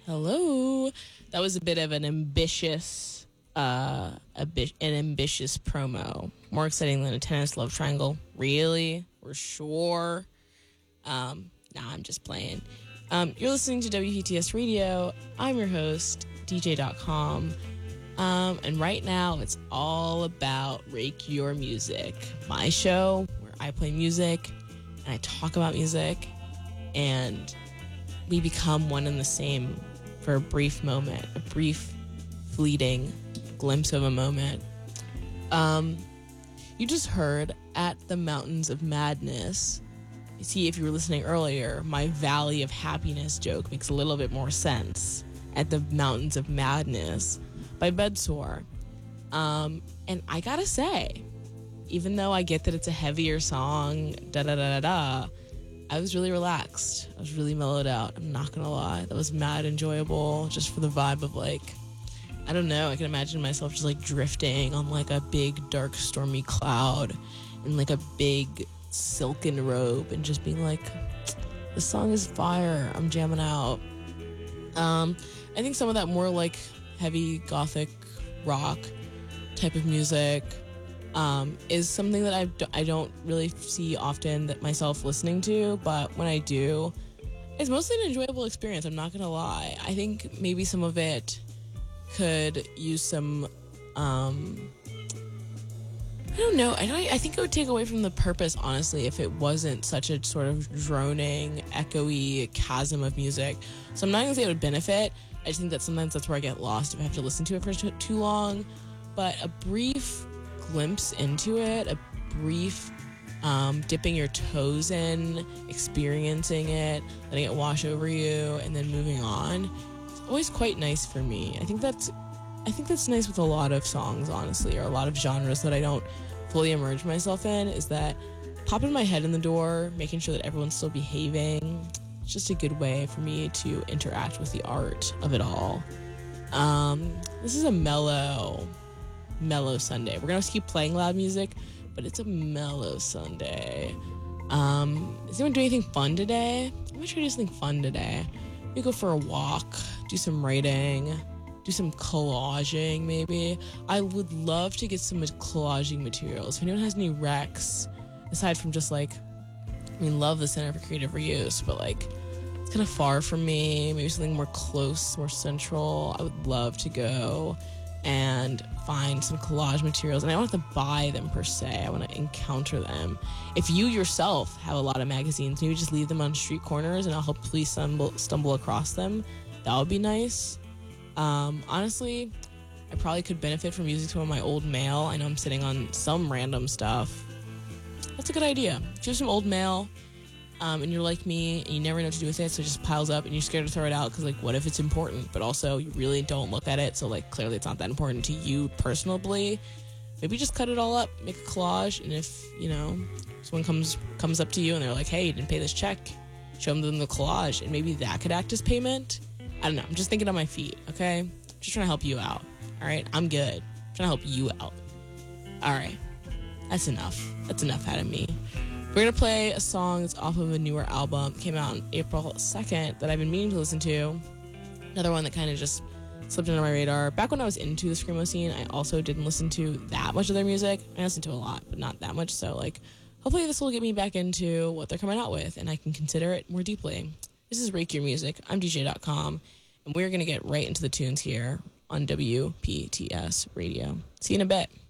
Hello. That was a bit of an ambitious, ambitious promo. More exciting than a tennis love triangle. Really? We're sure? Nah, I'm just playing. You're listening to WPTS Radio. I'm your host, DJ.com. And right now, it's all about Rake Your Music, my show where I play music and I talk about music, and we become one and the same for a brief moment, a brief, fleeting glimpse of a moment. You just heard At the Mountains of Madness. You see, if you were listening earlier, my Valley of Happiness joke makes a little bit more sense. At the Mountains of Madness by Bedsore. And I gotta say, even though I get that it's a heavier song, I was really relaxed. I was really mellowed out. I'm not gonna lie. That was mad enjoyable, just for the vibe of like, I don't know, I can imagine myself just like drifting on like a big dark stormy cloud in like a big silken robe and just being like, this song is fire. I'm jamming out. I think some of that more like heavy gothic rock type of music is something that I don't really see often that myself listening to, but when I do, it's mostly an enjoyable experience. I'm not gonna lie. I think maybe some of it could use some I don't know. I think it would take away from the purpose, honestly, if it wasn't such a sort of droning, echoey chasm of music. So I'm not gonna say it would benefit. I just think that sometimes that's where I get lost if I have to listen to it for too long. But a brief glimpse into it, a brief dipping your toes in, experiencing it, letting it wash over you, and then moving on, it's always quite nice for me. I think that's nice with a lot of songs, honestly, or a lot of genres that I don't fully immerse myself in, is that popping my head in the door, making sure that everyone's still behaving. It's just a good way for me to interact with the art of it all. This is a mellow Sunday. We're gonna keep playing loud music, but it's a mellow Sunday. Is anyone doing anything fun today? I'm gonna try to do something fun today. Maybe go for a walk, do some writing, do some collaging maybe. I would love to get some collaging materials. If anyone has any recs, aside from just like, I mean, love the Center for Creative Reuse, but like, it's kind of far from me. Maybe something more close, more central. I would love to go and find some collage materials, and I don't have to buy them per se. I want to encounter them. If you yourself have a lot of magazines, maybe just leave them on street corners and I'll help please stumble across them. That would be nice. Honestly, I probably could benefit from using some of my old mail. I know I'm sitting on some random stuff. That's a good idea. If you have some old mail, and you're like me and you never know what to do with it, so it just piles up and you're scared to throw it out because like, what if it's important? But also you really don't look at it, so like clearly it's not that important to you personally. Maybe just cut it all up, make a collage, and if, you know, someone comes up to you and they're like, hey, you didn't pay this check, show them the collage, and maybe that could act as payment. I don't know. I'm just thinking on my feet, okay? Just trying to help you out, all right? I'm good. I'm trying to help you out. All right. That's enough. That's enough out of me. We're going to play a song that's off of a newer album. It came out on April 2nd that I've been meaning to listen to. Another one that kind of just slipped under my radar. Back when I was into the screamo scene, I also didn't listen to that much of their music. I listened to a lot, but not that much. So, like, hopefully this will get me back into what they're coming out with, and I can consider it more deeply. This is Rake Your Music. I'm DJ.com, and we're going to get right into the tunes here on WPTS Radio. See you in a bit.